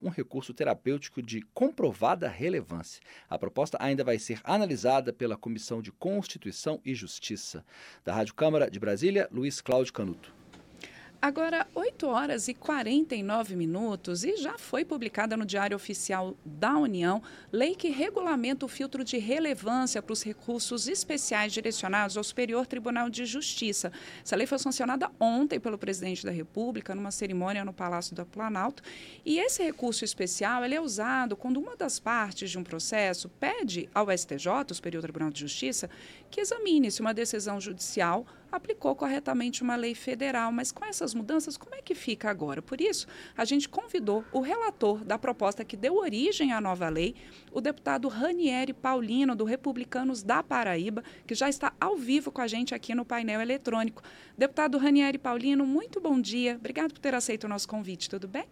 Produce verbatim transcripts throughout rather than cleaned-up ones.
um recurso terapêutico de comprovada relevância. A proposta ainda vai ser analisada pela Comissão de Constituição e Justiça. Da Rádio Câmara de Brasília, Luiz Cláudio Canuto. Agora, oito horas e quarenta e nove minutos e já foi publicada no Diário Oficial da União lei que regulamenta o filtro de relevância para os recursos especiais direcionados ao Superior Tribunal de Justiça. Essa lei foi sancionada ontem pelo presidente da República numa cerimônia no Palácio do Planalto e esse recurso especial ele é usado quando uma das partes de um processo pede ao S T J, o Superior Tribunal de Justiça, que examine se uma decisão judicial aplicou corretamente uma lei federal, mas com essas mudanças, como é que fica agora? Por isso, a gente convidou o relator da proposta que deu origem à nova lei, o deputado Ranieri Paulino, do Republicanos da Paraíba, que já está ao vivo com a gente aqui no painel eletrônico. Deputado Ranieri Paulino, muito bom dia. Obrigado por ter aceito o nosso convite, tudo bem?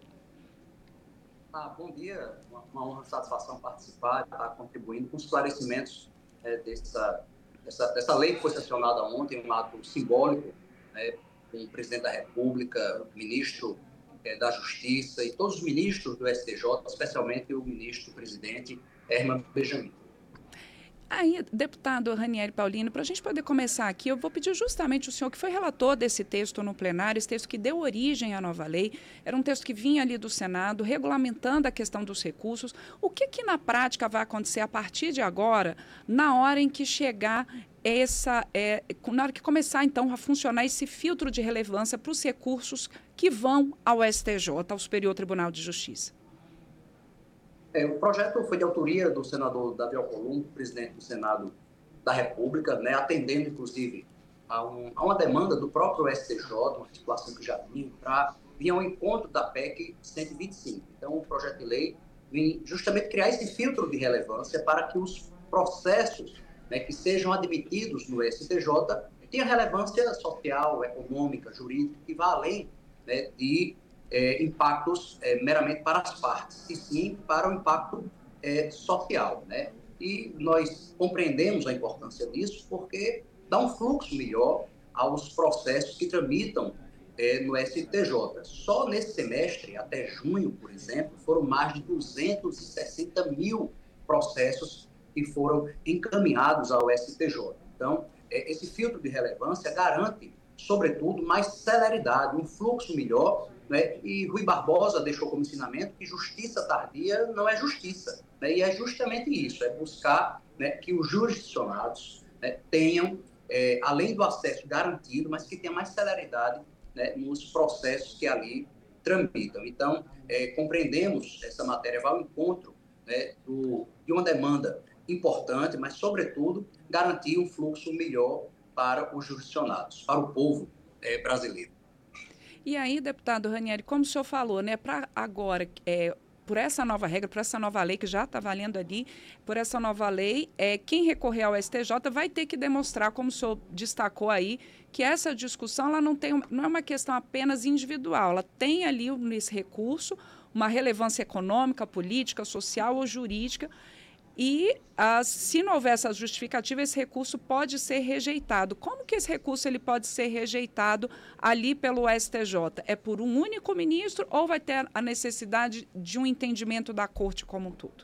Ah, bom dia, uma, uma honra e satisfação participar, estar contribuindo com esclarecimentos é, dessa, dessa, dessa lei que foi sancionada ontem, um ato simbólico, né, com o presidente da República, o ministro é, da Justiça e todos os ministros do S T J, especialmente o ministro-presidente Herman Benjamin. Aí, deputado Ranieri Paulino, para a gente poder começar aqui, eu vou pedir justamente o senhor que foi relator desse texto no plenário, esse texto que deu origem à nova lei, era um texto que vinha ali do Senado, regulamentando a questão dos recursos. O que que na prática vai acontecer a partir de agora, na hora em que chegar essa, é, na hora que começar então a funcionar esse filtro de relevância para os recursos que vão ao S T J, ao Superior Tribunal de Justiça? É, o projeto foi de autoria do senador Davi Alcolumbre, presidente do Senado da República, né, atendendo, inclusive, a, um, a uma demanda do próprio S T J, uma articulação que já vinha, para vir ao encontro da P E C cento e vinte e cinco. Então, o projeto de lei vem justamente criar esse filtro de relevância para que os processos, né, que sejam admitidos no S T J tenham relevância social, econômica, jurídica, que vá além, né, de É, impactos é, meramente para as partes, e sim para o impacto é, social, né? E nós compreendemos a importância disso porque dá um fluxo melhor aos processos que tramitam é, no S T J. Só nesse semestre, até junho, por exemplo, foram mais de duzentos e sessenta mil processos que foram encaminhados ao S T J. Então, é, esse filtro de relevância garante, sobretudo, mais celeridade, um fluxo melhor, né? E Rui Barbosa deixou como ensinamento que justiça tardia não é justiça, né? E é justamente isso, é buscar, né, que os jurisdicionados, né, tenham, é, além do acesso garantido, mas que tenha mais celeridade, né, nos processos que ali tramitam. Então, é, compreendemos essa matéria vai ao encontro, né, do, de uma demanda importante, mas, sobretudo, garantir um fluxo melhor para os jurisdicionados, para o povo é, brasileiro. E aí, deputado Ranieri, como o senhor falou, né, para agora, é, por essa nova regra, por essa nova lei que já está valendo ali, por essa nova lei, é, quem recorrer ao S T J vai ter que demonstrar, como o senhor destacou aí, que essa discussão ela não, tem, não é uma questão apenas individual, ela tem ali nesse recurso uma relevância econômica, política, social ou jurídica. E ah, se não houver essa justificativa, esse recurso pode ser rejeitado. Como que esse recurso ele pode ser rejeitado ali pelo S T J? É por um único ministro ou vai ter a necessidade de um entendimento da Corte como um todo?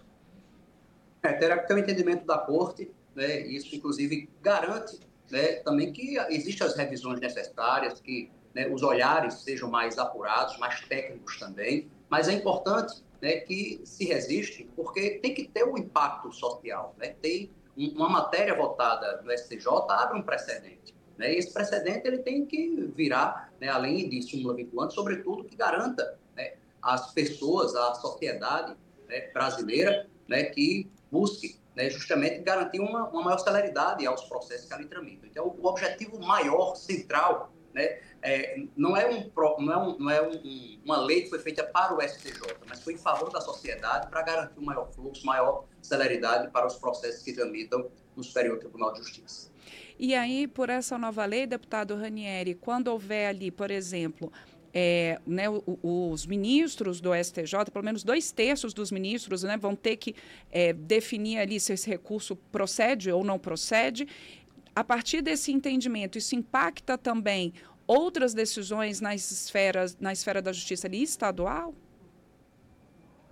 É, terá que ter um entendimento da Corte, né? Isso, inclusive, garante, né, também que existem as revisões necessárias, que, né, os olhares sejam mais apurados, mais técnicos também, mas é importante, né, que se resiste, porque tem que ter um impacto social, né? Tem uma matéria votada no S T J abre um precedente, né? E esse precedente ele tem que virar, né, além de súmula vinculante, sobretudo que garanta, né, às pessoas, à sociedade, né, brasileira, né, que busque, né, justamente garantir uma, uma maior celeridade aos processos que ali tramitam. Então, o objetivo maior, central, né, é, não é, um, não é, um, não é um, uma lei que foi feita para o S T J, mas foi em favor da sociedade para garantir um maior fluxo, maior celeridade para os processos que tramitam no Superior Tribunal de Justiça. E aí, por essa nova lei, deputado Ranieri, quando houver ali, por exemplo, É, né, o, os ministros do S T J, pelo menos dois terços dos ministros, né, vão ter que é, definir ali se esse recurso procede ou não procede. A partir desse entendimento, isso impacta também outras decisões nas esferas, na esfera da justiça ali estadual?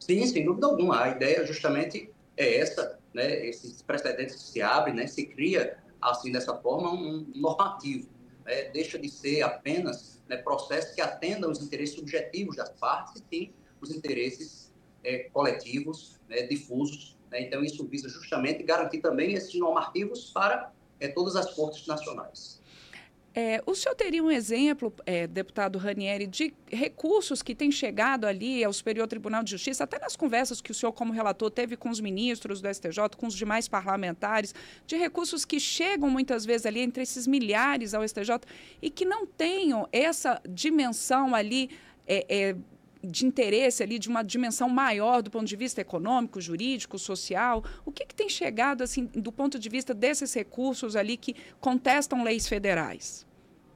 Sim, sem dúvida alguma. A ideia justamente é essa, né? Esses precedentes que se abrem, né? Se cria, assim, dessa forma, um normativo. Né? Deixa de ser apenas, né, processos que atendam os interesses subjetivos das partes e sim os interesses é, coletivos, né, difusos. Né? Então, isso visa justamente garantir também esses normativos para é, todas as cortes nacionais. É, o senhor teria um exemplo, é, deputado Ranieri, de recursos que têm chegado ali ao Superior Tribunal de Justiça, até nas conversas que o senhor, como relator, teve com os ministros do S T J, com os demais parlamentares, de recursos que chegam muitas vezes ali entre esses milhares ao S T J e que não tenham essa dimensão ali, é, é, de interesse ali, de uma dimensão maior do ponto de vista econômico, jurídico, social. O que, que tem chegado, assim, do ponto de vista desses recursos ali que contestam leis federais?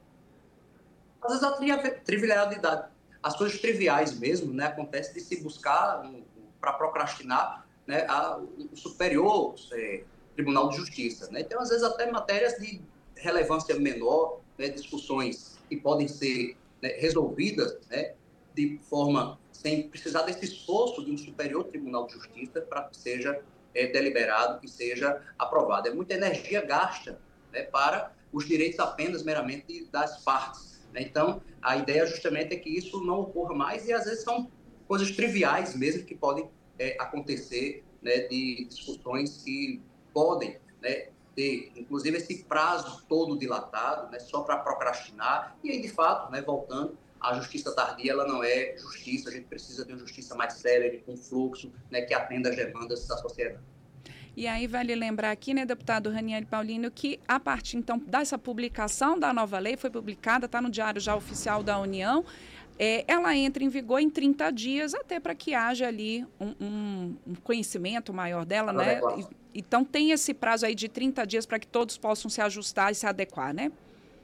Às vezes a trivialidade, as coisas triviais mesmo, né, acontece de se buscar, um, para procrastinar, né, a, o superior é, Tribunal de Justiça. Né? Então, às vezes, até matérias de relevância menor, né, discussões que podem ser, né, resolvidas, né, de forma sem precisar desse esforço de um superior Tribunal de Justiça para que seja é, deliberado, que seja aprovado. É muita energia gasta, né, para os direitos apenas meramente das partes. Então, a ideia justamente é que isso não ocorra mais e, às vezes, são coisas triviais mesmo que podem é, acontecer, né, de discussões que podem, né, ter, inclusive, esse prazo todo dilatado, né, só para procrastinar. E aí, de fato, né, voltando, a justiça tardia ela não é justiça, a gente precisa de uma justiça mais célere, com fluxo, né, que atenda às demandas da sociedade. E aí vale lembrar aqui, né, deputado Ranieri Paulino, que a partir, então, dessa publicação da nova lei, foi publicada, está no Diário já Oficial da União, é, ela entra em vigor em trinta dias, até para que haja ali um, um, um conhecimento maior dela, né? Então, tem esse prazo aí de trinta dias para que todos possam se ajustar e se adequar, né?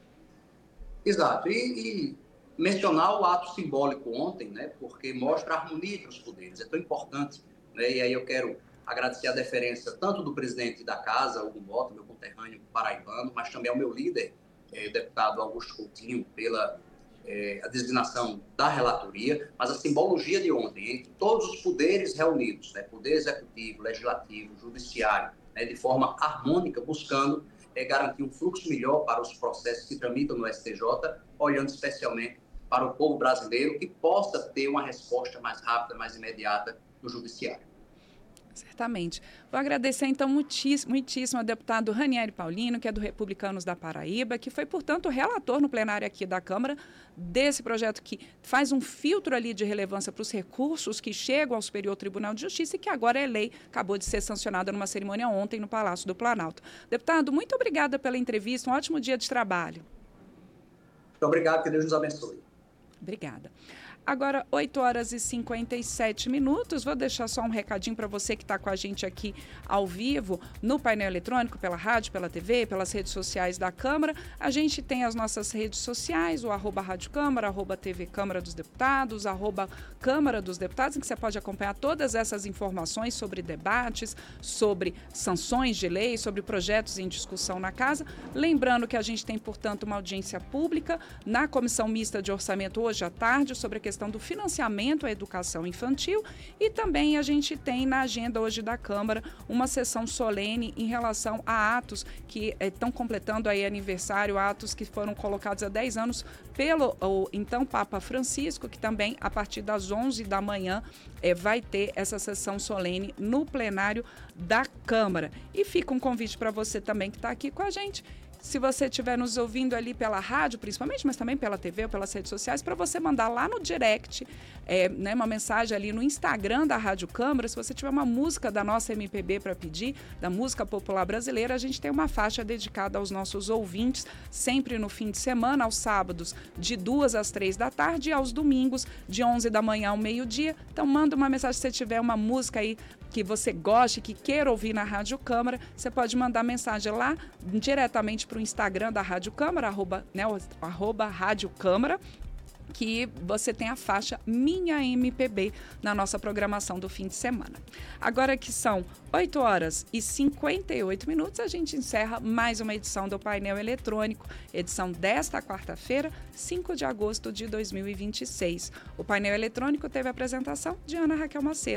Exato. E, e mencionar o ato simbólico ontem, né, porque mostra a harmonia entre os poderes, é tão importante, né? E aí eu quero agradecer a deferência tanto do presidente da Casa, Hugo Mota, meu conterrâneo paraibano, mas também ao meu líder, eh, deputado Augusto Coutinho, pela eh, a designação da relatoria, mas a simbologia de ontem, entre todos os poderes reunidos, né, poder executivo, legislativo, judiciário, né, de forma harmônica, buscando eh, garantir um fluxo melhor para os processos que tramitam no S T J, olhando especialmente para o povo brasileiro, que possa ter uma resposta mais rápida, mais imediata do judiciário. Certamente. Vou agradecer, então, muitíssimo, muitíssimo ao deputado Ranieri Paulino, que é do Republicanos da Paraíba, que foi, portanto, relator no plenário aqui da Câmara desse projeto que faz um filtro ali de relevância para os recursos que chegam ao Superior Tribunal de Justiça e que agora é lei, acabou de ser sancionada numa cerimônia ontem no Palácio do Planalto. Deputado, muito obrigada pela entrevista, um ótimo dia de trabalho. Muito obrigado, que Deus nos abençoe. Obrigada. Agora, oito horas e cinquenta e sete minutos. Vou deixar só um recadinho para você que está com a gente aqui ao vivo, no painel eletrônico, pela rádio, pela T V, pelas redes sociais da Câmara. A gente tem as nossas redes sociais, o arroba Rádio Câmara, arroba T V Câmara dos Deputados, arroba Câmara dos Deputados, em que você pode acompanhar todas essas informações sobre debates, sobre sanções de lei, sobre projetos em discussão na Casa. Lembrando que a gente tem, portanto, uma audiência pública na Comissão Mista de Orçamento hoje à tarde sobre a questão do financiamento à educação infantil e também a gente tem na agenda hoje da Câmara uma sessão solene em relação a atos que estão completando aí aniversário, atos que foram colocados há dez anos pelo o, então Papa Francisco, que também a partir das onze da manhã é, vai ter essa sessão solene no plenário da Câmara. E fica um convite para você também que está aqui com a gente. Se você estiver nos ouvindo ali pela rádio, principalmente, mas também pela T V ou pelas redes sociais, para você mandar lá no direct, é, né, uma mensagem ali no Instagram da Rádio Câmara. Se você tiver uma música da nossa M P B para pedir, da música popular brasileira, a gente tem uma faixa dedicada aos nossos ouvintes, sempre no fim de semana, aos sábados, de duas às três da tarde e aos domingos, de onze da manhã ao meio-dia. Então, manda uma mensagem se você tiver uma música aí que você goste, que queira ouvir na Rádio Câmara, você pode mandar mensagem lá diretamente para o Instagram da Rádio Câmara, arroba, né, arroba Rádio Câmara, que você tem a faixa Minha M P B na nossa programação do fim de semana. Agora que são oito horas e cinquenta e oito minutos, a gente encerra mais uma edição do Painel Eletrônico, edição desta quarta-feira, cinco de agosto de dois mil e vinte e seis. O Painel Eletrônico teve a apresentação de Ana Raquel Macedo.